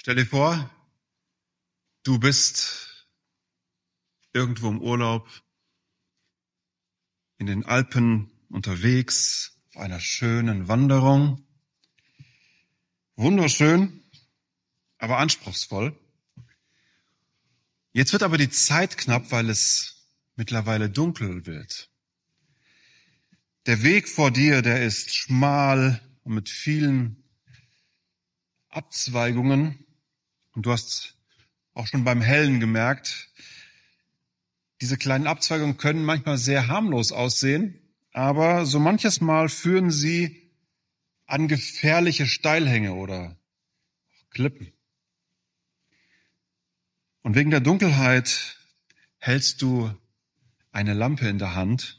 Stell dir vor, du bist irgendwo im Urlaub, in den Alpen unterwegs, auf einer schönen Wanderung. Wunderschön, aber anspruchsvoll. Jetzt wird aber die Zeit knapp, weil es mittlerweile dunkel wird. Der Weg vor dir, der ist schmal und mit vielen Abzweigungen. Und du hast auch schon beim Hellen gemerkt, diese kleinen Abzweigungen können manchmal sehr harmlos aussehen, aber so manches Mal führen sie an gefährliche Steilhänge oder Klippen. Und wegen der Dunkelheit hältst du eine Lampe in der Hand.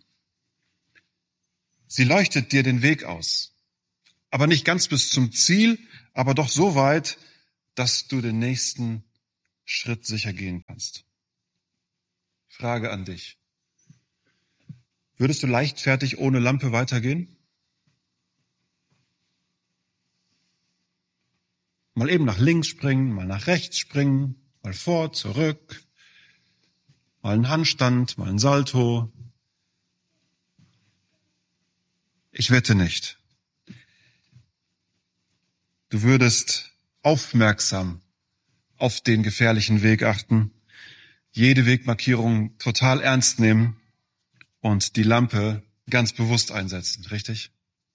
Sie leuchtet dir den Weg aus, aber nicht ganz bis zum Ziel, aber doch so weit, dass du den nächsten Schritt sicher gehen kannst. Frage an dich. Würdest du leichtfertig ohne Lampe weitergehen? Mal eben nach links springen, mal nach rechts springen, mal vor, zurück, mal einen Handstand, mal einen Salto. Ich wette nicht. Du würdest aufmerksam auf den gefährlichen Weg achten, jede Wegmarkierung total ernst nehmen und die Lampe ganz bewusst einsetzen, richtig?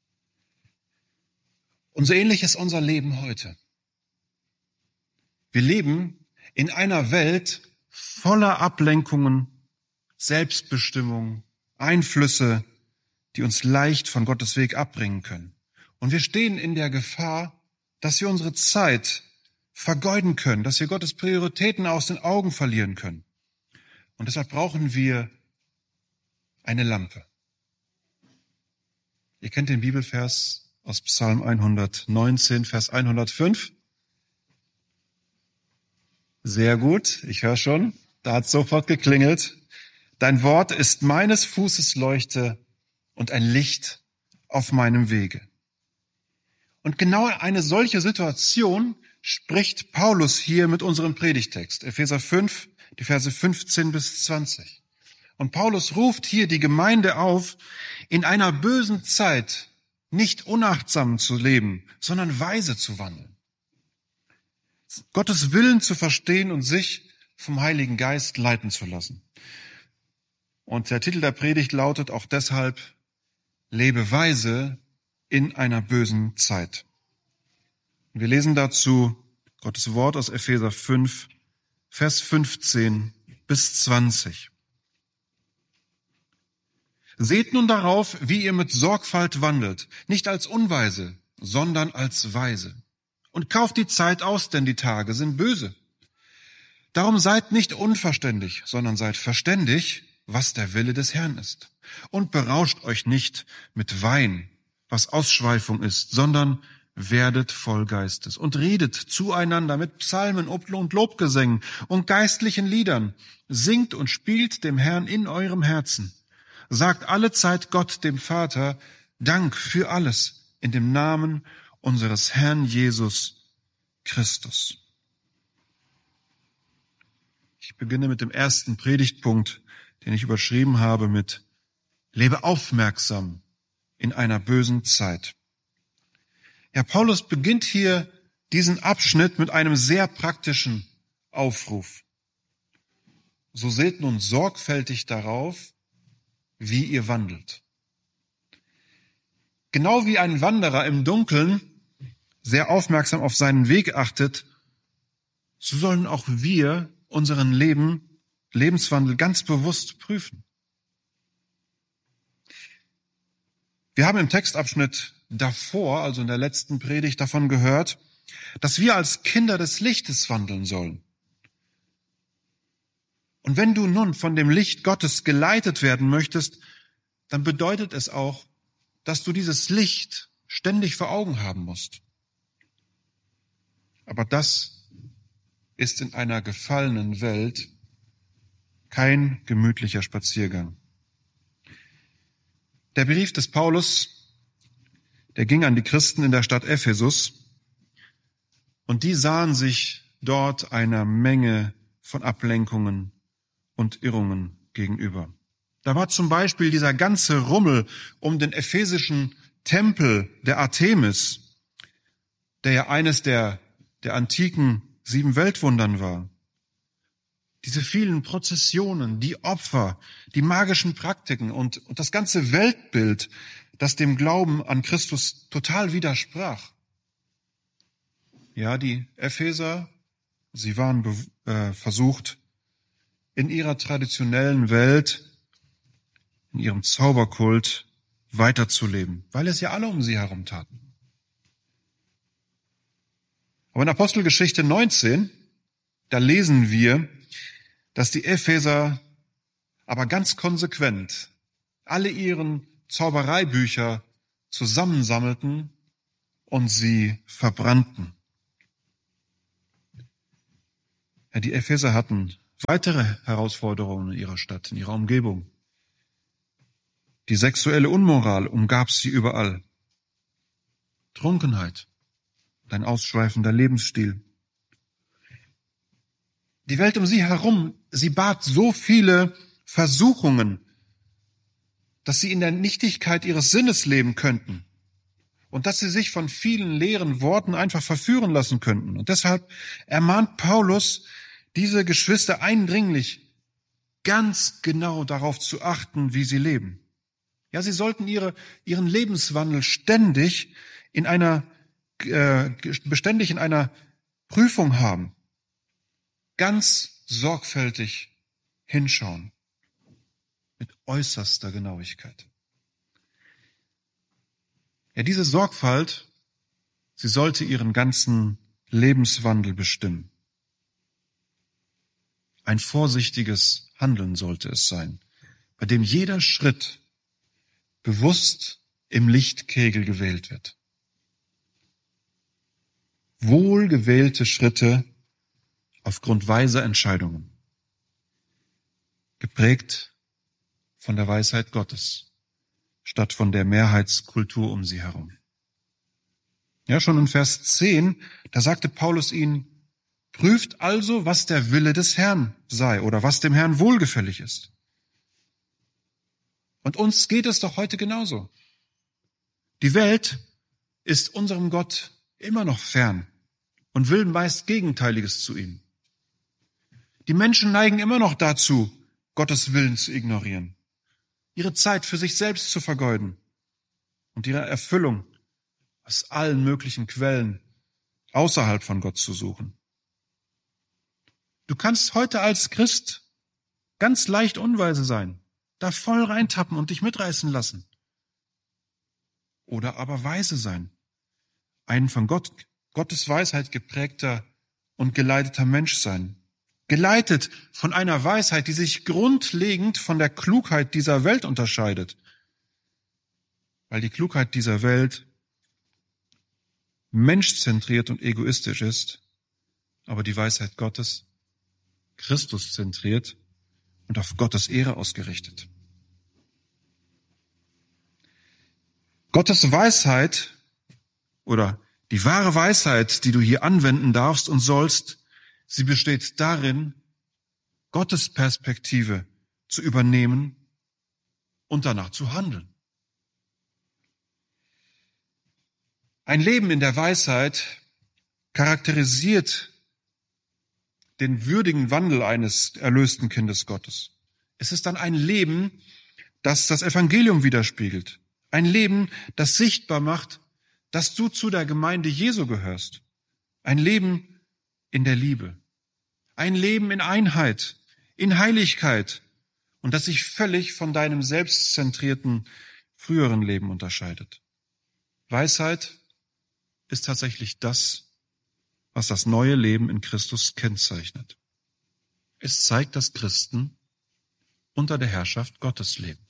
Und so ähnlich ist unser Leben heute. Wir leben in einer Welt voller Ablenkungen, Selbstbestimmung, Einflüsse, die uns leicht von Gottes Weg abbringen können. Und wir stehen in der Gefahr, dass wir unsere Zeit vergeuden können, dass wir Gottes Prioritäten aus den Augen verlieren können. Und deshalb brauchen wir eine Lampe. Ihr kennt den Bibelvers aus Psalm 119, Vers 105. Sehr gut, ich höre schon, da hat es sofort geklingelt. Dein Wort ist meines Fußes Leuchte und ein Licht auf meinem Wege. Und genau eine solche Situation spricht Paulus hier mit unserem Predigtext, Epheser 5, die Verse 15 bis 20. Und Paulus ruft hier die Gemeinde auf, in einer bösen Zeit nicht unachtsam zu leben, sondern weise zu wandeln. Gottes Willen zu verstehen und sich vom Heiligen Geist leiten zu lassen. Und der Titel der Predigt lautet auch deshalb, Lebe weise in einer bösen Zeit. Wir lesen dazu Gottes Wort aus Epheser 5, Vers 15 bis 20. Seht nun darauf, wie ihr mit Sorgfalt wandelt, nicht als Unweise, sondern als Weise. Und kauft die Zeit aus, denn die Tage sind böse. Darum seid nicht unverständig, sondern seid verständig, was der Wille des Herrn ist. Und berauscht euch nicht mit Wein, was Ausschweifung ist, sondern werdet voll Geistes und redet zueinander mit Psalmen und Lobgesängen und geistlichen Liedern. Singt und spielt dem Herrn in eurem Herzen. Sagt allezeit Gott, dem Vater, Dank für alles in dem Namen unseres Herrn Jesus Christus. Ich beginne mit dem ersten Predigtpunkt, den ich überschrieben habe mit Lebe aufmerksam in einer bösen Zeit. Ja, Paulus beginnt hier diesen Abschnitt mit einem sehr praktischen Aufruf. So seht nun sorgfältig darauf, wie ihr wandelt. Genau wie ein Wanderer im Dunkeln sehr aufmerksam auf seinen Weg achtet, so sollen auch wir unseren Lebenswandel ganz bewusst prüfen. Wir haben im Textabschnitt davor, also in der letzten Predigt, davon gehört, dass wir als Kinder des Lichtes wandeln sollen. Und wenn du nun von dem Licht Gottes geleitet werden möchtest, dann bedeutet es auch, dass du dieses Licht ständig vor Augen haben musst. Aber das ist in einer gefallenen Welt kein gemütlicher Spaziergang. Der Brief des Paulus, der ging an die Christen in der Stadt Ephesus. Und die sahen sich dort einer Menge von Ablenkungen und Irrungen gegenüber. Da war zum Beispiel dieser ganze Rummel um den ephesischen Tempel der Artemis, der ja eines der antiken 7 Weltwundern war. Diese vielen Prozessionen, die Opfer, die magischen Praktiken und das ganze Weltbild, das dem Glauben an Christus total widersprach. Ja, die Epheser, sie waren versucht, in ihrer traditionellen Welt, in ihrem Zauberkult weiterzuleben, weil es ja alle um sie herum taten. Aber in Apostelgeschichte 19, da lesen wir, dass die Epheser aber ganz konsequent alle ihren Zaubereibücher zusammensammelten und sie verbrannten. Ja, die Epheser hatten weitere Herausforderungen in ihrer Stadt, in ihrer Umgebung. Die sexuelle Unmoral umgab sie überall. Trunkenheit, ein ausschweifender Lebensstil. Die Welt um sie herum, sie bat so viele Versuchungen, dass sie in der Nichtigkeit ihres Sinnes leben könnten und dass sie sich von vielen leeren Worten einfach verführen lassen könnten. Und deshalb ermahnt Paulus diese Geschwister eindringlich, ganz genau darauf zu achten, wie sie leben. Ja, sie sollten ihren Lebenswandel beständig in einer Prüfung haben. Ganz sorgfältig hinschauen. Mit äußerster Genauigkeit. Ja, diese Sorgfalt, sie sollte ihren ganzen Lebenswandel bestimmen. Ein vorsichtiges Handeln sollte es sein, bei dem jeder Schritt bewusst im Lichtkegel gewählt wird. Wohlgewählte Schritte aufgrund weiser Entscheidungen, geprägt von der Weisheit Gottes, statt von der Mehrheitskultur um sie herum. Ja, schon in Vers 10, da sagte Paulus ihnen, prüft also, was der Wille des Herrn sei oder was dem Herrn wohlgefällig ist. Und uns geht es doch heute genauso. Die Welt ist unserem Gott immer noch fern und will meist Gegenteiliges zu ihm. Die Menschen neigen immer noch dazu, Gottes Willen zu ignorieren, ihre Zeit für sich selbst zu vergeuden und ihre Erfüllung aus allen möglichen Quellen außerhalb von Gott zu suchen. Du kannst heute als Christ ganz leicht unweise sein, da voll reintappen und dich mitreißen lassen. Oder aber weise sein, ein von Gottes Weisheit geprägter und geleiteter Mensch sein. Geleitet von einer Weisheit, die sich grundlegend von der Klugheit dieser Welt unterscheidet. Weil die Klugheit dieser Welt menschzentriert und egoistisch ist, aber die Weisheit Gottes Christus zentriert und auf Gottes Ehre ausgerichtet. Gottes Weisheit oder die wahre Weisheit, die du hier anwenden darfst und sollst, sie besteht darin, Gottes Perspektive zu übernehmen und danach zu handeln. Ein Leben in der Weisheit charakterisiert den würdigen Wandel eines erlösten Kindes Gottes. Es ist dann ein Leben, das das Evangelium widerspiegelt. Ein Leben, das sichtbar macht, dass du zu der Gemeinde Jesu gehörst. Ein Leben in der Liebe. Ein Leben in Einheit, in Heiligkeit und das sich völlig von deinem selbstzentrierten früheren Leben unterscheidet. Weisheit ist tatsächlich das, was das neue Leben in Christus kennzeichnet. Es zeigt, dass Christen unter der Herrschaft Gottes leben.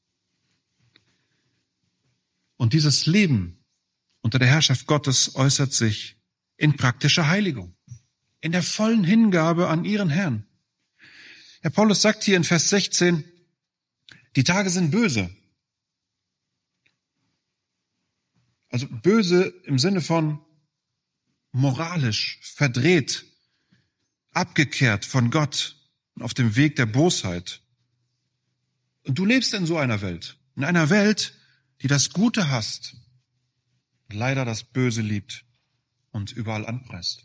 Und dieses Leben unter der Herrschaft Gottes äußert sich in praktischer Heiligung, in der vollen Hingabe an ihren Herrn. Herr Paulus sagt hier in Vers 16, die Tage sind böse. Also böse im Sinne von moralisch verdreht, abgekehrt von Gott und auf dem Weg der Bosheit. Und du lebst in so einer Welt, die das Gute hasst, leider das Böse liebt und überall anpreist.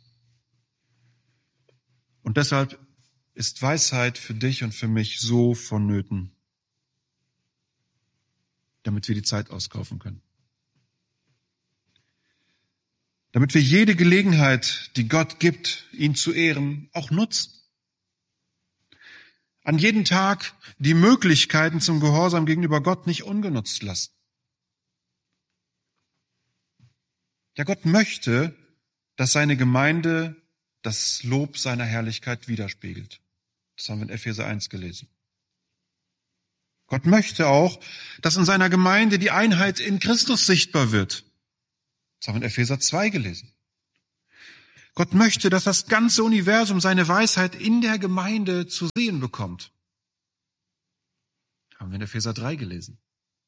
Und deshalb ist Weisheit für dich und für mich so vonnöten, damit wir die Zeit auskaufen können. Damit wir jede Gelegenheit, die Gott gibt, ihn zu ehren, auch nutzen. An jedem Tag die Möglichkeiten zum Gehorsam gegenüber Gott nicht ungenutzt lassen. Ja, Gott möchte, dass seine Gemeinde das Lob seiner Herrlichkeit widerspiegelt. Das haben wir in Epheser 1 gelesen. Gott möchte auch, dass in seiner Gemeinde die Einheit in Christus sichtbar wird. Das haben wir in Epheser 2 gelesen. Gott möchte, dass das ganze Universum seine Weisheit in der Gemeinde zu sehen bekommt. Das haben wir in Epheser 3 gelesen.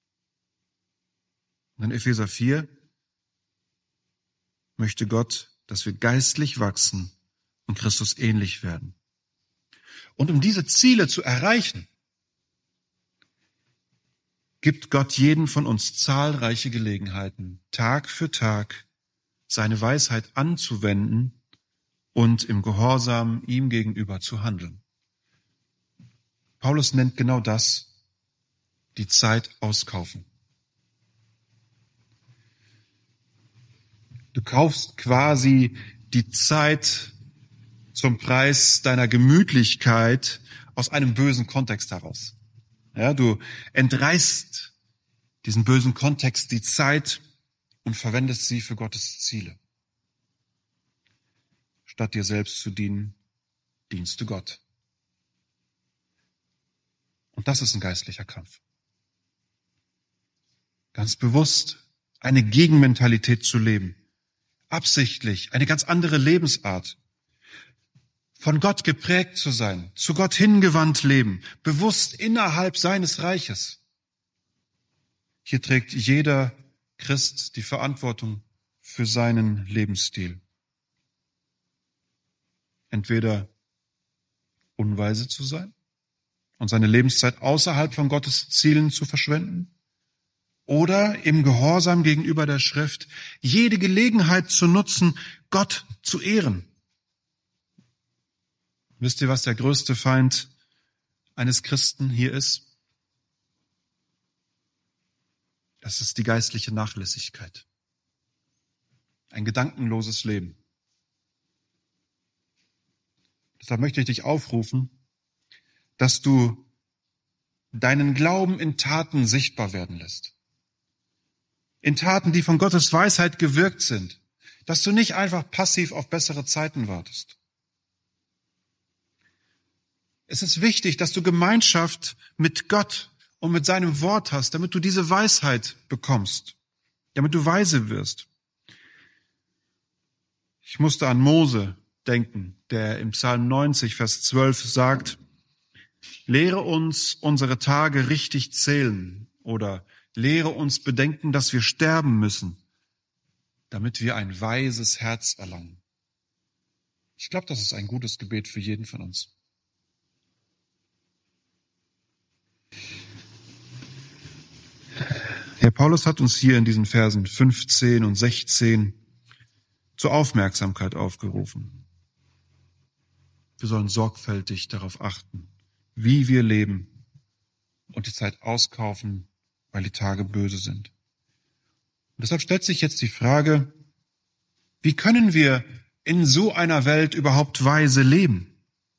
Und in Epheser 4 möchte Gott, dass wir geistlich wachsen und Christus ähnlich werden. Und um diese Ziele zu erreichen, gibt Gott jedem von uns zahlreiche Gelegenheiten, Tag für Tag seine Weisheit anzuwenden und im Gehorsam ihm gegenüber zu handeln. Paulus nennt genau das die Zeit auskaufen. Du kaufst quasi die Zeit zum Preis deiner Gemütlichkeit aus einem bösen Kontext heraus. Ja, du entreißt diesen bösen Kontext, die Zeit, und verwendest sie für Gottes Ziele. Statt dir selbst zu dienen, dienst du Gott. Und das ist ein geistlicher Kampf. Ganz bewusst eine Gegenmentalität zu leben. Absichtlich eine ganz andere Lebensart. Von Gott geprägt zu sein, zu Gott hingewandt leben, bewusst innerhalb seines Reiches. Hier trägt jeder Christ die Verantwortung für seinen Lebensstil. Entweder unweise zu sein und seine Lebenszeit außerhalb von Gottes Zielen zu verschwenden, oder im Gehorsam gegenüber der Schrift jede Gelegenheit zu nutzen, Gott zu ehren. Wisst ihr, was der größte Feind eines Christen hier ist? Das ist die geistliche Nachlässigkeit. Ein gedankenloses Leben. Deshalb möchte ich dich aufrufen, dass du deinen Glauben in Taten sichtbar werden lässt. In Taten, die von Gottes Weisheit gewirkt sind. Dass du nicht einfach passiv auf bessere Zeiten wartest. Es ist wichtig, dass du Gemeinschaft mit Gott und mit seinem Wort hast, damit du diese Weisheit bekommst, damit du weise wirst. Ich musste an Mose denken, der im Psalm 90, Vers 12 sagt, lehre uns unsere Tage richtig zählen oder lehre uns bedenken, dass wir sterben müssen, damit wir ein weises Herz erlangen. Ich glaube, das ist ein gutes Gebet für jeden von uns. Herr Paulus hat uns hier in diesen Versen 15 und 16 zur Aufmerksamkeit aufgerufen. Wir sollen sorgfältig darauf achten, wie wir leben und die Zeit auskaufen, weil die Tage böse sind. Und deshalb stellt sich jetzt die Frage, wie können wir in so einer Welt überhaupt weise leben?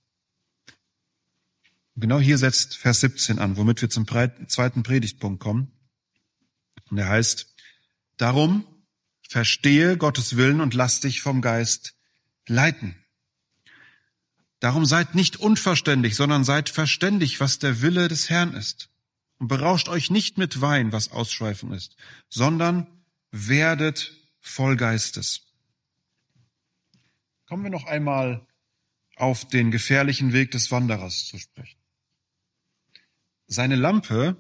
Und genau hier setzt Vers 17 an, womit wir zum zweiten Predigtpunkt kommen. Und er heißt, darum verstehe Gottes Willen und lass dich vom Geist leiten. Darum seid nicht unverständig, sondern seid verständig, was der Wille des Herrn ist. Und berauscht euch nicht mit Wein, was Ausschweifung ist, sondern werdet voll Geistes. Kommen wir noch einmal auf den gefährlichen Weg des Wanderers zu sprechen. Seine Lampe,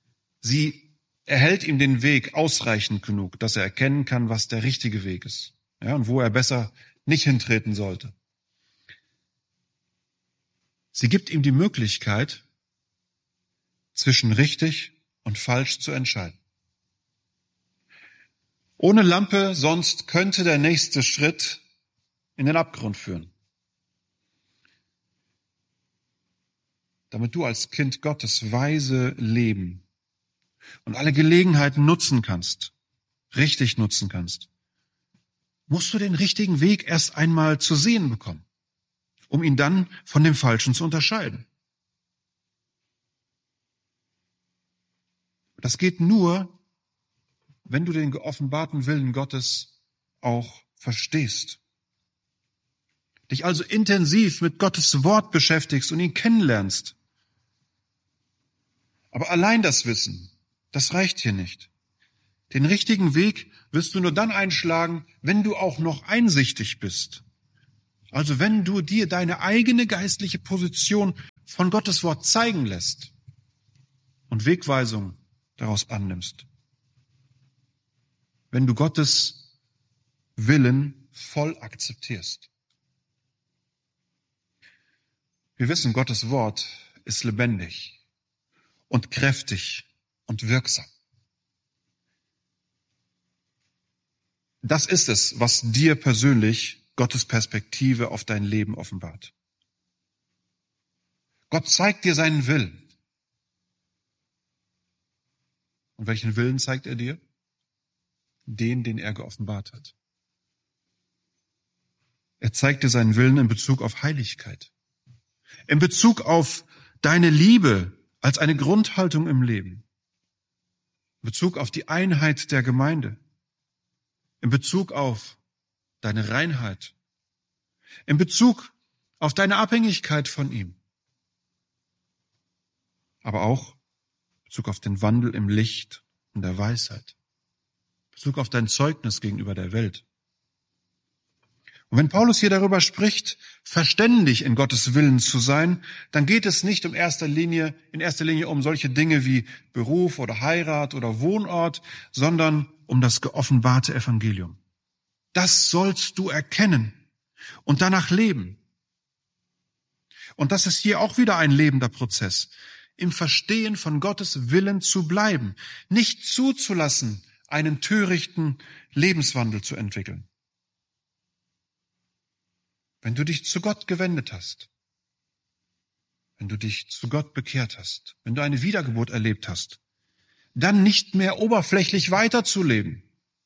sie erhält ihm den Weg ausreichend genug, dass er erkennen kann, was der richtige Weg ist. ja, und wo er besser nicht hintreten sollte. Sie gibt ihm die Möglichkeit, zwischen richtig und falsch zu entscheiden. Ohne Lampe sonst könnte der nächste Schritt in den Abgrund führen. Damit du als Kind Gottes weise leben und alle Gelegenheiten nutzen kannst, richtig nutzen kannst, musst du den richtigen Weg erst einmal zu sehen bekommen, um ihn dann von dem Falschen zu unterscheiden. Das geht nur, wenn du den geoffenbarten Willen Gottes auch verstehst. Dich also intensiv mit Gottes Wort beschäftigst und ihn kennenlernst. Aber allein das Wissen, das reicht hier nicht. Den richtigen Weg wirst du nur dann einschlagen, wenn du auch noch einsichtig bist. Also wenn du dir deine eigene geistliche Position von Gottes Wort zeigen lässt und Wegweisung daraus annimmst. Wenn du Gottes Willen voll akzeptierst. Wir wissen, Gottes Wort ist lebendig und kräftig und wirksam. Das ist es, was dir persönlich Gottes Perspektive auf dein Leben offenbart. Gott zeigt dir seinen Willen. Und welchen Willen zeigt er dir? Den er geoffenbart hat. Er zeigt dir seinen Willen in Bezug auf Heiligkeit. In Bezug auf deine Liebe als eine Grundhaltung im Leben. In Bezug auf die Einheit der Gemeinde. In Bezug auf deine Reinheit. In Bezug auf deine Abhängigkeit von ihm. Aber auch in Bezug auf den Wandel im Licht und der Weisheit. In Bezug auf dein Zeugnis gegenüber der Welt. Und wenn Paulus hier darüber spricht, verständig in Gottes Willen zu sein, dann geht es nicht in erster Linie um solche Dinge wie Beruf oder Heirat oder Wohnort, sondern um das geoffenbarte Evangelium. Das sollst du erkennen und danach leben. Und das ist hier auch wieder ein lebender Prozess. Im Verstehen von Gottes Willen zu bleiben, nicht zuzulassen, einen törichten Lebenswandel zu entwickeln. Wenn du dich zu Gott gewendet hast, wenn du dich zu Gott bekehrt hast, wenn du eine Wiedergeburt erlebt hast, dann nicht mehr oberflächlich weiterzuleben.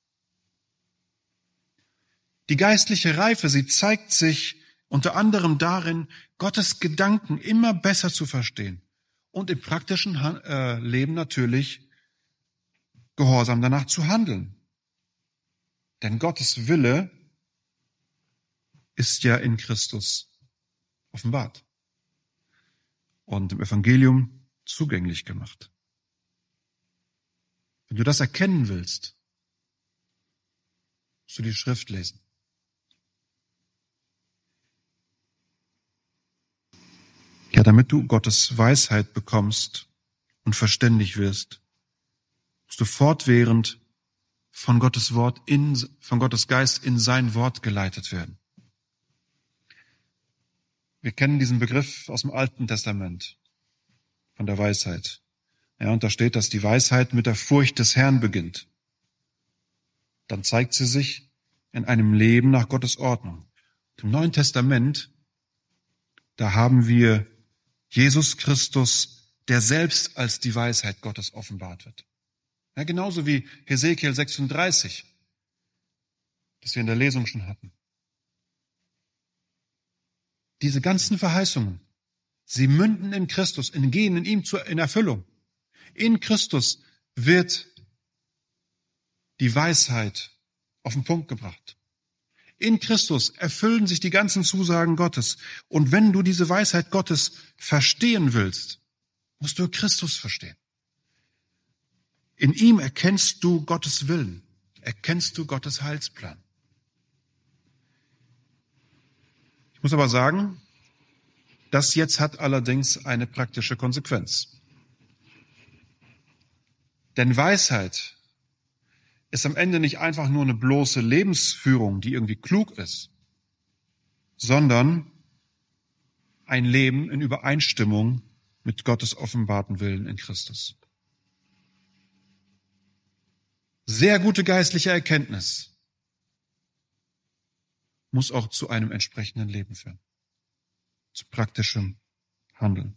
Die geistliche Reife, sie zeigt sich unter anderem darin, Gottes Gedanken immer besser zu verstehen und im praktischen Leben natürlich gehorsam danach zu handeln. Denn Gottes Wille ist ja in Christus offenbart und im Evangelium zugänglich gemacht. Wenn du das erkennen willst, musst du die Schrift lesen. Ja, damit du Gottes Weisheit bekommst und verständig wirst, musst du fortwährend von Gottes Geist in sein Wort geleitet werden. Wir kennen diesen Begriff aus dem Alten Testament, von der Weisheit. Ja, und da steht, dass die Weisheit mit der Furcht des Herrn beginnt. Dann zeigt sie sich in einem Leben nach Gottes Ordnung. Und im Neuen Testament, da haben wir Jesus Christus, der selbst als die Weisheit Gottes offenbart wird. Ja, genauso wie Hesekiel 36, das wir in der Lesung schon hatten. Diese ganzen Verheißungen, sie münden in Christus, gehen in ihm in Erfüllung. In Christus wird die Weisheit auf den Punkt gebracht. In Christus erfüllen sich die ganzen Zusagen Gottes. Und wenn du diese Weisheit Gottes verstehen willst, musst du Christus verstehen. In ihm erkennst du Gottes Willen, erkennst du Gottes Heilsplan. Ich muss aber sagen, das jetzt hat allerdings eine praktische Konsequenz. Denn Weisheit, ist am Ende nicht einfach nur eine bloße Lebensführung, die irgendwie klug ist, sondern ein Leben in Übereinstimmung mit Gottes offenbarten Willen in Christus. Sehr gute geistliche Erkenntnis muss auch zu einem entsprechenden Leben führen, zu praktischem Handeln.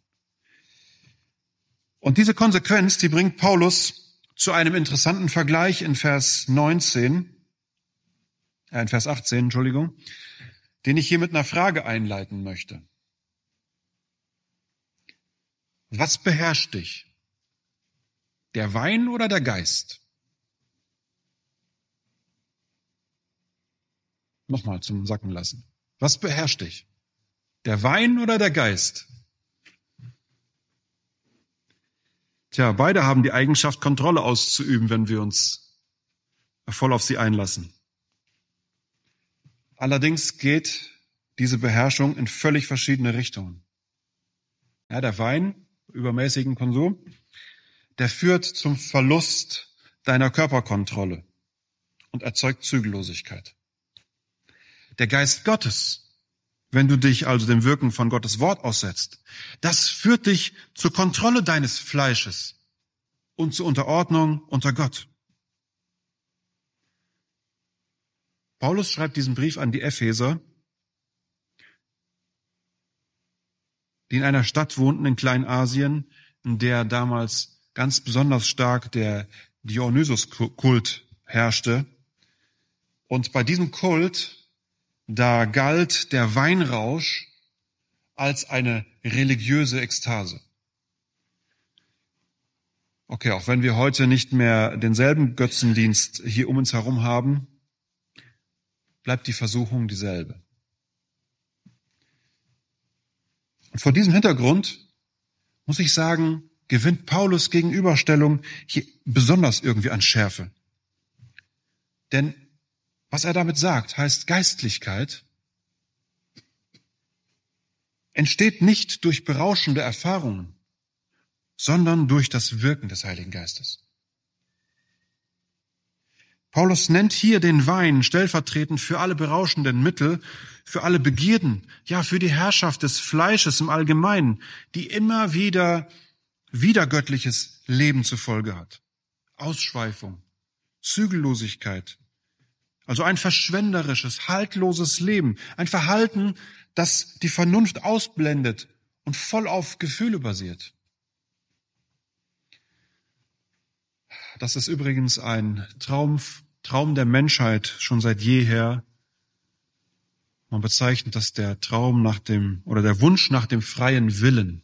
Und diese Konsequenz, die bringt Paulus zu einem interessanten Vergleich in Vers 18, den ich hier mit einer Frage einleiten möchte. Was beherrscht dich? Der Wein oder der Geist? Nochmal zum Sacken lassen. Was beherrscht dich? Der Wein oder der Geist? Tja, beide haben die Eigenschaft, Kontrolle auszuüben, wenn wir uns voll auf sie einlassen. Allerdings geht diese Beherrschung in völlig verschiedene Richtungen. Ja, der Wein, übermäßigen Konsum, der führt zum Verlust deiner Körperkontrolle und erzeugt Zügellosigkeit. Der Geist Gottes, wenn du dich also dem Wirken von Gottes Wort aussetzt, das führt dich zur Kontrolle deines Fleisches und zur Unterordnung unter Gott. Paulus schreibt diesen Brief an die Epheser, die in einer Stadt wohnten in Kleinasien, in der damals ganz besonders stark der Dionysus-Kult herrschte. Und bei diesem Kult, da galt der Weinrausch als eine religiöse Ekstase. Okay, auch wenn wir heute nicht mehr denselben Götzendienst hier um uns herum haben, bleibt die Versuchung dieselbe. Und vor diesem Hintergrund, muss ich sagen, gewinnt Paulus Gegenüberstellung hier besonders irgendwie an Schärfe. Denn was er damit sagt, heißt, Geistlichkeit entsteht nicht durch berauschende Erfahrungen, sondern durch das Wirken des Heiligen Geistes. Paulus nennt hier den Wein stellvertretend für alle berauschenden Mittel, für alle Begierden, ja für die Herrschaft des Fleisches im Allgemeinen, die immer wieder widergöttliches Leben zur Folge hat. Ausschweifung, Zügellosigkeit, also ein verschwenderisches, haltloses Leben, ein Verhalten, das die Vernunft ausblendet und voll auf Gefühle basiert. Das ist übrigens ein Traum der Menschheit schon seit jeher. Man bezeichnet das der Traum der Wunsch nach dem freien Willen.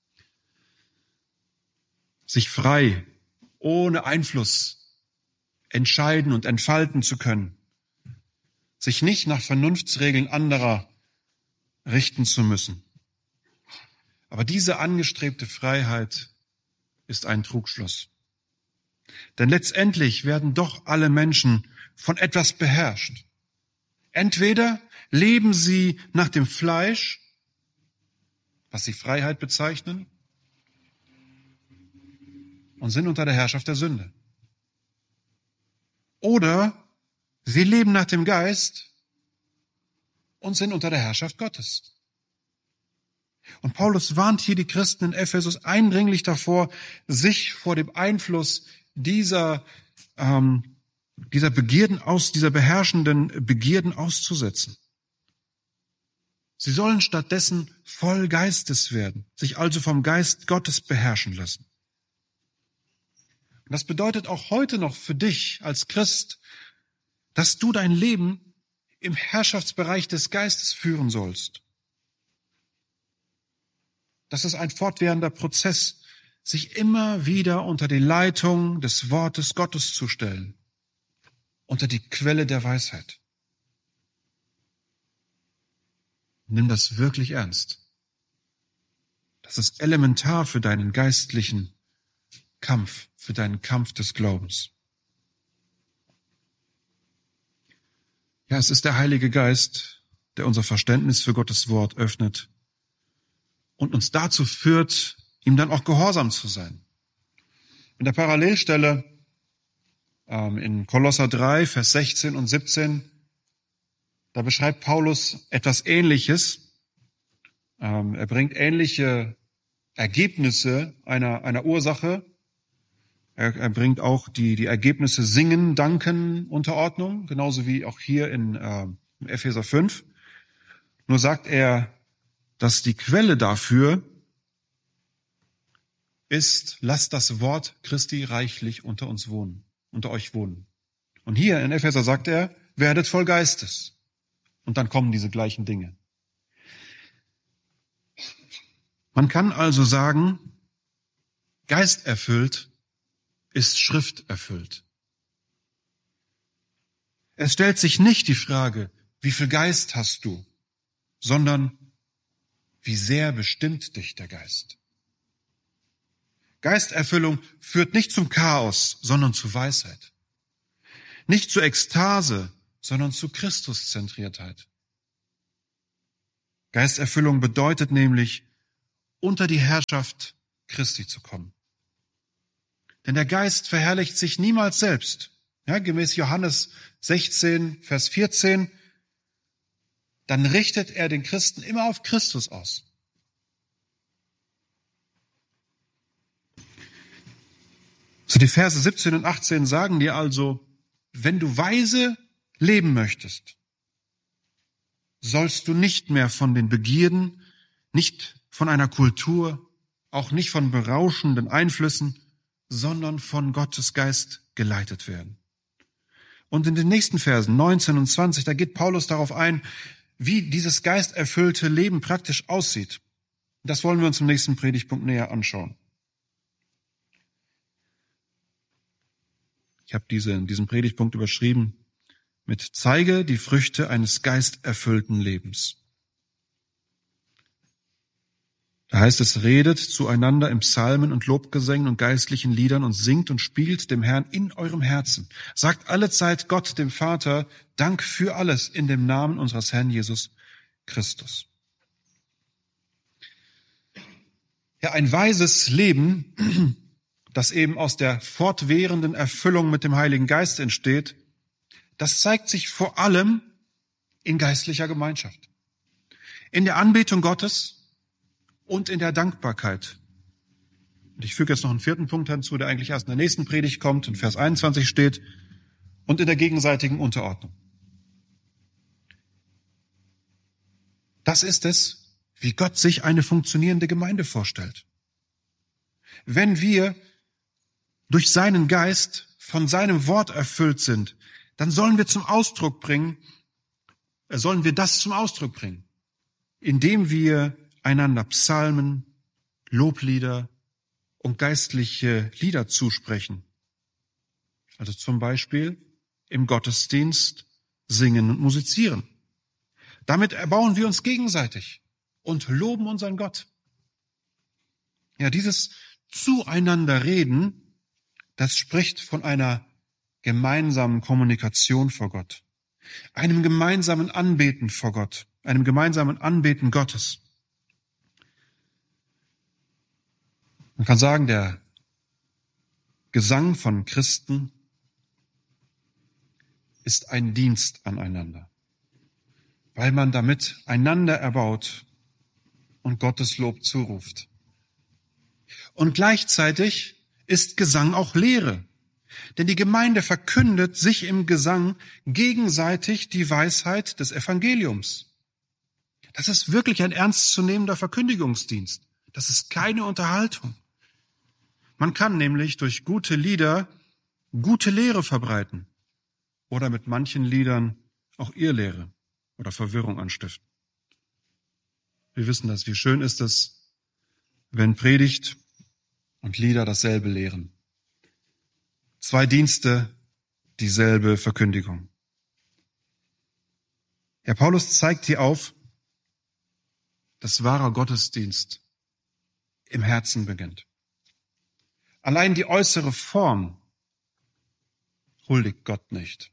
Sich frei, ohne Einfluss entscheiden und entfalten zu können. Sich nicht nach Vernunftsregeln anderer richten zu müssen. Aber diese angestrebte Freiheit ist ein Trugschluss. Denn letztendlich werden doch alle Menschen von etwas beherrscht. Entweder leben sie nach dem Fleisch, was sie Freiheit bezeichnen, und sind unter der Herrschaft der Sünde. Oder sie leben nach dem Geist und sind unter der Herrschaft Gottes. Und Paulus warnt hier die Christen in Ephesus eindringlich davor, sich vor dem Einfluss dieser beherrschenden Begierden auszusetzen. Sie sollen stattdessen voll Geistes werden, sich also vom Geist Gottes beherrschen lassen. Und das bedeutet auch heute noch für dich als Christ, dass du dein Leben im Herrschaftsbereich des Geistes führen sollst. Das ist ein fortwährender Prozess, sich immer wieder unter die Leitung des Wortes Gottes zu stellen, unter die Quelle der Weisheit. Nimm das wirklich ernst. Das ist elementar für deinen geistlichen Kampf, für deinen Kampf des Glaubens. Ja, es ist der Heilige Geist, der unser Verständnis für Gottes Wort öffnet und uns dazu führt, ihm dann auch gehorsam zu sein. In der Parallelstelle In Kolosser 3, Vers 16 und 17, da beschreibt Paulus etwas Ähnliches. Er bringt ähnliche Ergebnisse einer Ursache. Er bringt auch die Ergebnisse Singen, Danken, Unterordnung, genauso wie auch hier in Epheser 5. Nur sagt er, dass die Quelle dafür ist, lasst das Wort Christi reichlich unter euch wohnen. Und hier in Epheser sagt er, werdet voll Geistes. Und dann kommen diese gleichen Dinge. Man kann also sagen, geisterfüllt ist schrifterfüllt. Es stellt sich nicht die Frage, wie viel Geist hast du, sondern wie sehr bestimmt dich der Geist. Geisterfüllung führt nicht zum Chaos, sondern zu Weisheit. Nicht zu Ekstase, sondern zu Christuszentriertheit. Geisterfüllung bedeutet nämlich, unter die Herrschaft Christi zu kommen. Denn der Geist verherrlicht sich niemals selbst. Ja, gemäß Johannes 16, Vers 14, dann richtet er den Christen immer auf Christus aus. So die Verse 17 und 18 sagen dir also, wenn du weise leben möchtest, sollst du nicht mehr von den Begierden, nicht von einer Kultur, auch nicht von berauschenden Einflüssen, sondern von Gottes Geist geleitet werden. Und in den nächsten Versen 19 und 20, da geht Paulus darauf ein, wie dieses geisterfüllte Leben praktisch aussieht. Das wollen wir uns im nächsten Predigtpunkt näher anschauen. Ich habe diesen Predigtpunkt überschrieben mit Zeige die Früchte eines geisterfüllten Lebens. Da heißt es, redet zueinander im Psalmen und Lobgesängen und geistlichen Liedern und singt und spielt dem Herrn in eurem Herzen. Sagt allezeit Gott, dem Vater, Dank für alles in dem Namen unseres Herrn Jesus Christus. Ja, ein weises Leben, das eben aus der fortwährenden Erfüllung mit dem Heiligen Geist entsteht, das zeigt sich vor allem in geistlicher Gemeinschaft. In der Anbetung Gottes und in der Dankbarkeit. Und ich füge jetzt noch einen vierten Punkt hinzu, der eigentlich erst in der nächsten Predigt kommt, in Vers 21 steht, und in der gegenseitigen Unterordnung. Das ist es, wie Gott sich eine funktionierende Gemeinde vorstellt. Wenn wir durch seinen Geist von seinem Wort erfüllt sind, dann sollen wir das zum Ausdruck bringen, indem wir einander Psalmen, Loblieder und geistliche Lieder zusprechen. Also zum Beispiel im Gottesdienst singen und musizieren. Damit erbauen wir uns gegenseitig und loben unseren Gott. Ja, dieses Zueinander reden, das spricht von einer gemeinsamen Kommunikation vor Gott, einem gemeinsamen Anbeten vor Gott, einem gemeinsamen Anbeten Gottes. Man kann sagen, der Gesang von Christen ist ein Dienst aneinander, weil man damit einander erbaut und Gottes Lob zuruft. Und gleichzeitig ist Gesang auch Lehre, denn die Gemeinde verkündet sich im Gesang gegenseitig die Weisheit des Evangeliums. Das ist wirklich ein ernstzunehmender Verkündigungsdienst. Das ist keine Unterhaltung. Man kann nämlich durch gute Lieder gute Lehre verbreiten oder mit manchen Liedern auch Irrlehre oder Verwirrung anstiften. Wir wissen das. Wie schön ist es, wenn Predigt und Lieder dasselbe lehren. Zwei Dienste, dieselbe Verkündigung. Ja, Paulus zeigt hier auf, dass wahrer Gottesdienst im Herzen beginnt. Allein die äußere Form huldigt Gott nicht.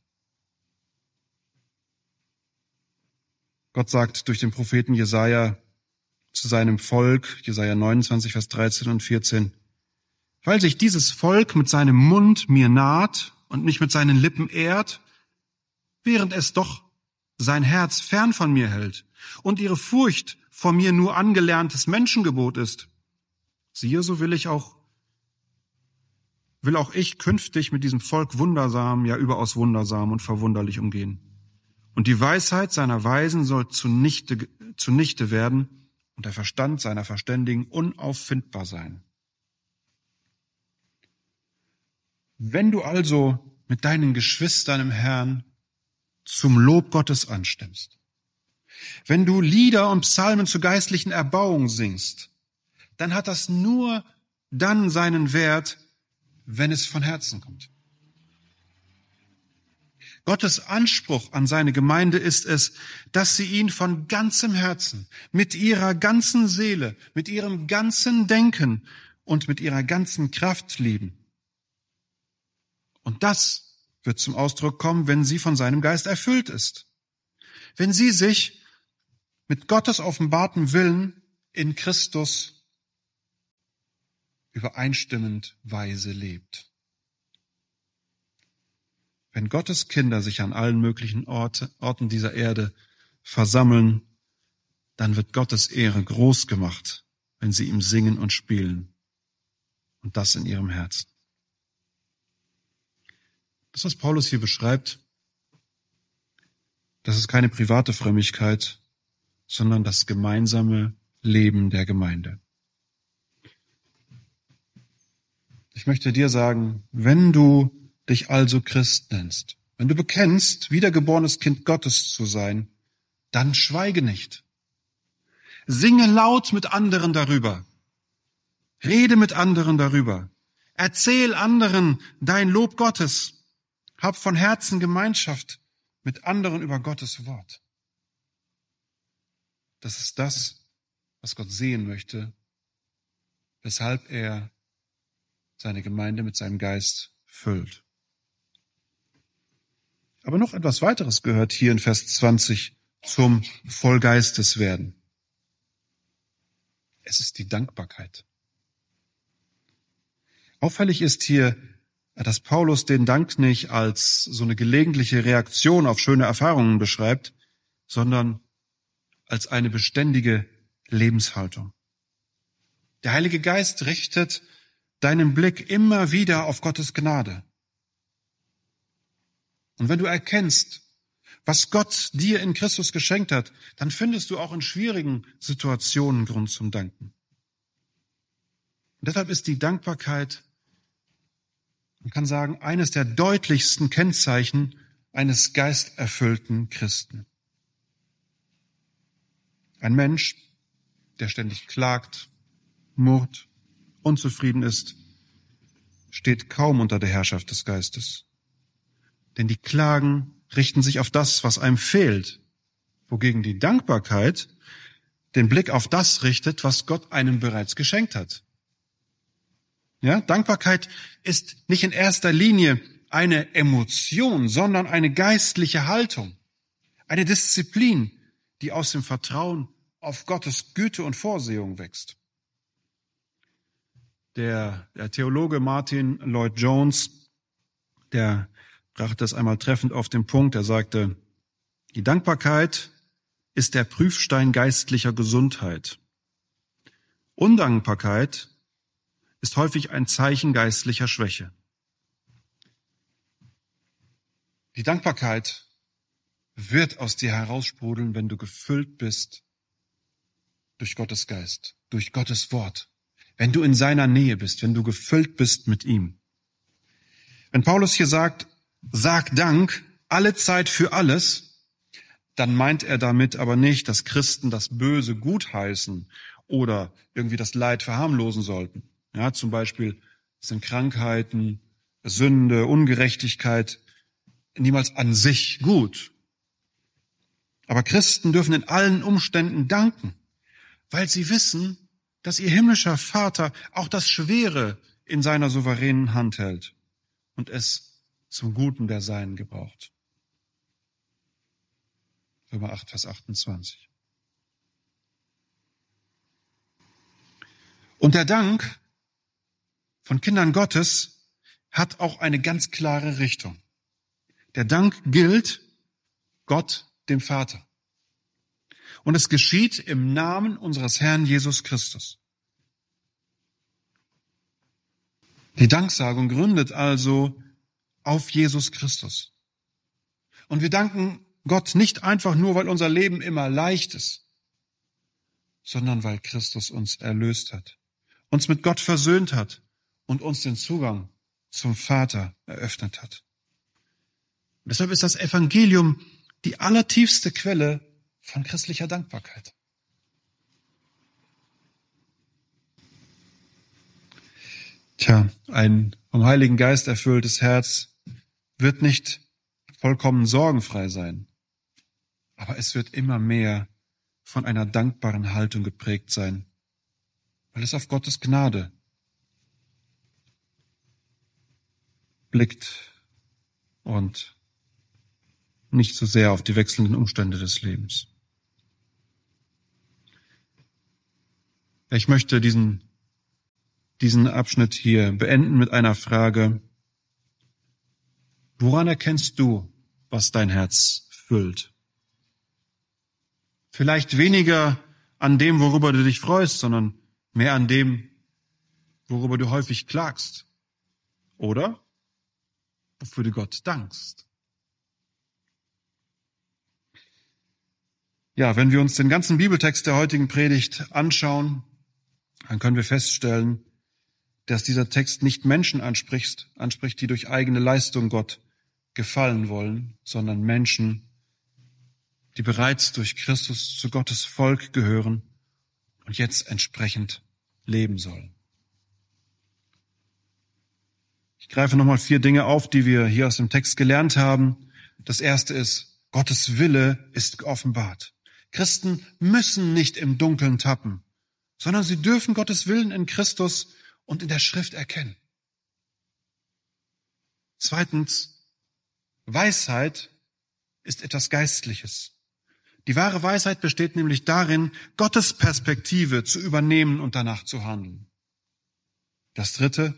Gott sagt durch den Propheten Jesaja zu seinem Volk, Jesaja 29, Vers 13 und 14, weil sich dieses Volk mit seinem Mund mir naht und mich mit seinen Lippen ehrt, während es doch sein Herz fern von mir hält und ihre Furcht vor mir nur angelerntes Menschengebot ist. Siehe, so will auch ich künftig mit diesem Volk wundersam, ja überaus wundersam und verwunderlich umgehen. Und die Weisheit seiner Weisen soll zunichte werden und der Verstand seiner Verständigen unauffindbar sein. Wenn du also mit deinen Geschwistern im Herrn zum Lob Gottes anstimmst, wenn du Lieder und Psalmen zur geistlichen Erbauung singst, dann hat das nur dann seinen Wert, wenn es von Herzen kommt. Gottes Anspruch an seine Gemeinde ist es, dass sie ihn von ganzem Herzen, mit ihrer ganzen Seele, mit ihrem ganzen Denken und mit ihrer ganzen Kraft lieben. Und das wird zum Ausdruck kommen, wenn sie von seinem Geist erfüllt ist. Wenn sie sich mit Gottes offenbarten Willen in Christus übereinstimmend weise lebt. Wenn Gottes Kinder sich an allen möglichen Orten dieser Erde versammeln, dann wird Gottes Ehre groß gemacht, wenn sie ihm singen und spielen. Und das in ihrem Herzen. Das, was Paulus hier beschreibt, das ist keine private Frömmigkeit, sondern das gemeinsame Leben der Gemeinde. Ich möchte dir sagen, wenn du dich also Christ nennst, wenn du bekennst, wiedergeborenes Kind Gottes zu sein, dann schweige nicht. Singe laut mit anderen darüber. Rede mit anderen darüber. Erzähl anderen dein Lob Gottes. Hab von Herzen Gemeinschaft mit anderen über Gottes Wort. Das ist das, was Gott sehen möchte, weshalb er seine Gemeinde mit seinem Geist füllt. Aber noch etwas weiteres gehört hier in Vers 20 zum Vollgeistes werden. Es ist die Dankbarkeit. Auffällig ist hier, dass Paulus den Dank nicht als so eine gelegentliche Reaktion auf schöne Erfahrungen beschreibt, sondern als eine beständige Lebenshaltung. Der Heilige Geist richtet deinen Blick immer wieder auf Gottes Gnade. Und wenn du erkennst, was Gott dir in Christus geschenkt hat, dann findest du auch in schwierigen Situationen Grund zum Danken. Und deshalb ist die Dankbarkeit, man kann sagen, eines der deutlichsten Kennzeichen eines geisterfüllten Christen. Ein Mensch, der ständig klagt, murrt, unzufrieden ist, steht kaum unter der Herrschaft des Geistes. Denn die Klagen richten sich auf das, was einem fehlt, wogegen die Dankbarkeit den Blick auf das richtet, was Gott einem bereits geschenkt hat. Ja, Dankbarkeit ist nicht in erster Linie eine Emotion, sondern eine geistliche Haltung, eine Disziplin, die aus dem Vertrauen auf Gottes Güte und Vorsehung wächst. Der Theologe Martin Lloyd-Jones, der brachte das einmal treffend auf den Punkt. Er sagte, die Dankbarkeit ist der Prüfstein geistlicher Gesundheit. Undankbarkeit ist häufig ein Zeichen geistlicher Schwäche. Die Dankbarkeit wird aus dir heraussprudeln, wenn du gefüllt bist durch Gottes Geist, durch Gottes Wort, wenn du in seiner Nähe bist, wenn du gefüllt bist mit ihm. Wenn Paulus hier sagt, sag Dank, alle Zeit für alles, dann meint er damit aber nicht, dass Christen das Böse gutheißen oder irgendwie das Leid verharmlosen sollten. Ja, zum Beispiel sind Krankheiten, Sünde, Ungerechtigkeit niemals an sich gut. Aber Christen dürfen in allen Umständen danken, weil sie wissen, dass ihr himmlischer Vater auch das Schwere in seiner souveränen Hand hält und es zum Guten der Seinen gebraucht. Römer 8, Vers 28. Und der Dank von Kindern Gottes hat auch eine ganz klare Richtung. Der Dank gilt Gott, dem Vater. Und es geschieht im Namen unseres Herrn Jesus Christus. Die Danksagung gründet also auf Jesus Christus. Und wir danken Gott nicht einfach nur, weil unser Leben immer leicht ist, sondern weil Christus uns erlöst hat, uns mit Gott versöhnt hat und uns den Zugang zum Vater eröffnet hat. Und deshalb ist das Evangelium die allertiefste Quelle von christlicher Dankbarkeit. Tja, ein vom Heiligen Geist erfülltes Herz wird nicht vollkommen sorgenfrei sein, aber es wird immer mehr von einer dankbaren Haltung geprägt sein, weil es auf Gottes Gnade blickt und nicht so sehr auf die wechselnden Umstände des Lebens. Ich möchte diesen Abschnitt hier beenden mit einer Frage. Woran erkennst du, was dein Herz füllt? Vielleicht weniger an dem, worüber du dich freust, sondern mehr an dem, worüber du häufig klagst. Oder wofür du Gott dankst. Ja, wenn wir uns den ganzen Bibeltext der heutigen Predigt anschauen, dann können wir feststellen, dass dieser Text nicht Menschen anspricht, die durch eigene Leistung Gott gefallen wollen, sondern Menschen, die bereits durch Christus zu Gottes Volk gehören und jetzt entsprechend leben sollen. Ich greife nochmal 4 Dinge auf, die wir hier aus dem Text gelernt haben. Das erste ist, Gottes Wille ist geoffenbart. Christen müssen nicht im Dunkeln tappen, sondern sie dürfen Gottes Willen in Christus und in der Schrift erkennen. Zweitens, Weisheit ist etwas Geistliches. Die wahre Weisheit besteht nämlich darin, Gottes Perspektive zu übernehmen und danach zu handeln. Das dritte,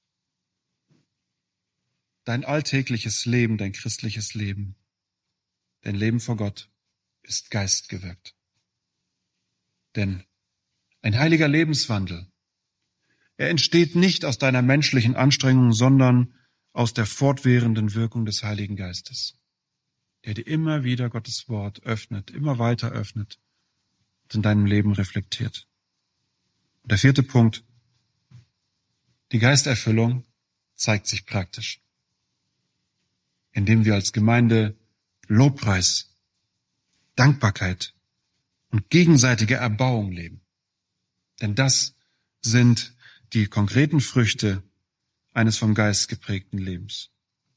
dein alltägliches Leben, dein christliches Leben, dein Leben vor Gott ist geistgewirkt. Denn ein heiliger Lebenswandel, er entsteht nicht aus deiner menschlichen Anstrengung, sondern aus der fortwährenden Wirkung des Heiligen Geistes, der dir immer wieder Gottes Wort öffnet, immer weiter öffnet und in deinem Leben reflektiert. Und der 4. Punkt, die Geisterfüllung zeigt sich praktisch, indem wir als Gemeinde Lobpreis, Dankbarkeit und gegenseitige Erbauung leben. Denn das sind die konkreten Früchte eines vom Geist geprägten Lebens.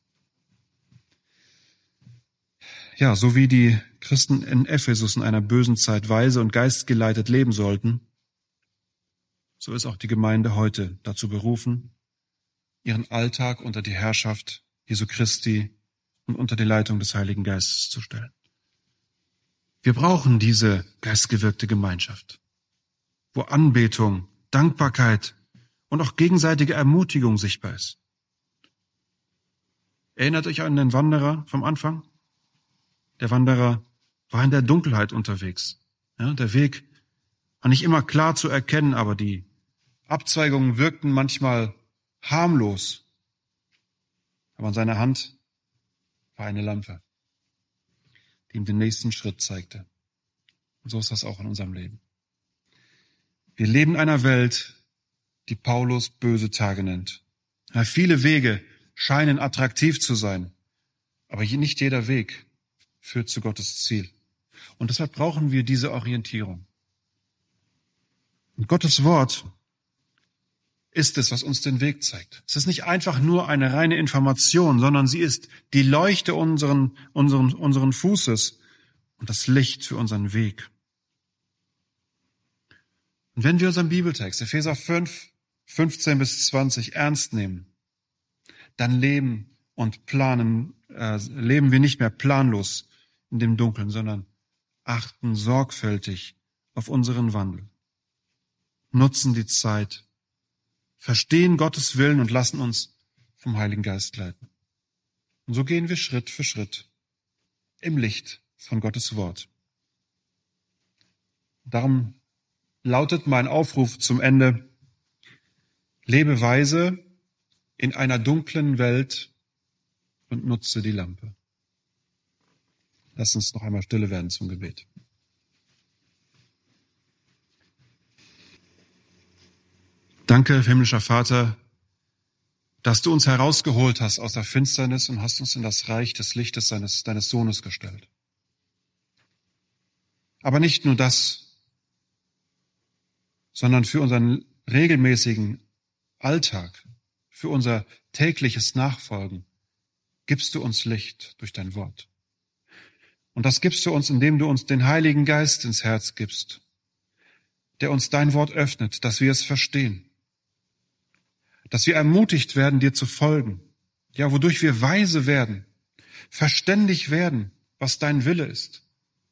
Ja, so wie die Christen in Ephesus in einer bösen Zeit weise und geistgeleitet leben sollten, so ist auch die Gemeinde heute dazu berufen, ihren Alltag unter die Herrschaft Jesu Christi und unter die Leitung des Heiligen Geistes zu stellen. Wir brauchen diese geistgewirkte Gemeinschaft, wo Anbetung, Dankbarkeit und auch gegenseitige Ermutigung sichtbar ist. Erinnert euch an den Wanderer vom Anfang? Der Wanderer war in der Dunkelheit unterwegs. Ja, der Weg war nicht immer klar zu erkennen, aber die Abzweigungen wirkten manchmal harmlos. Aber an seiner Hand war eine Lampe, die ihm den nächsten Schritt zeigte. Und so ist das auch in unserem Leben. Wir leben in einer Welt, die Paulus böse Tage nennt. Ja, viele Wege scheinen attraktiv zu sein, aber nicht jeder Weg führt zu Gottes Ziel. Und deshalb brauchen wir diese Orientierung. Und Gottes Wort ist es, was uns den Weg zeigt. Es ist nicht einfach nur eine reine Information, sondern sie ist die Leuchte unseren Fußes und das Licht für unseren Weg. Und wenn wir unseren Bibeltext, Epheser 5, 15 bis 20, ernst nehmen, dann leben wir nicht mehr planlos in dem Dunkeln, sondern achten sorgfältig auf unseren Wandel, nutzen die Zeit, verstehen Gottes Willen und lassen uns vom Heiligen Geist leiten. Und so gehen wir Schritt für Schritt im Licht von Gottes Wort. Darum lautet mein Aufruf zum Ende: Lebe weise in einer dunklen Welt und nutze die Lampe. Lass uns noch einmal stille werden zum Gebet. Danke, himmlischer Vater, dass du uns herausgeholt hast aus der Finsternis und hast uns in das Reich des Lichtes deines Sohnes gestellt. Aber nicht nur das, sondern für unseren regelmäßigen Alltag, für unser tägliches Nachfolgen, gibst du uns Licht durch dein Wort. Und das gibst du uns, indem du uns den Heiligen Geist ins Herz gibst, der uns dein Wort öffnet, dass wir es verstehen, dass wir ermutigt werden, dir zu folgen, ja, wodurch wir weise werden, verständig werden, was dein Wille ist.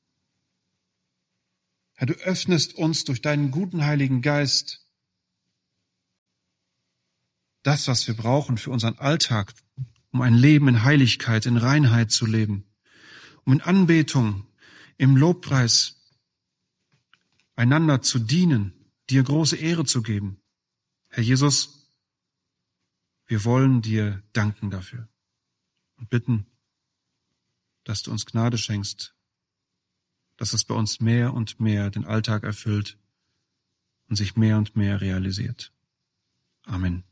Herr, du öffnest uns durch deinen guten Heiligen Geist das, was wir brauchen für unseren Alltag, um ein Leben in Heiligkeit, in Reinheit zu leben, um in Anbetung, im Lobpreis einander zu dienen, dir große Ehre zu geben. Herr Jesus, wir wollen dir danken dafür und bitten, dass du uns Gnade schenkst, dass es bei uns mehr und mehr den Alltag erfüllt und sich mehr und mehr realisiert. Amen.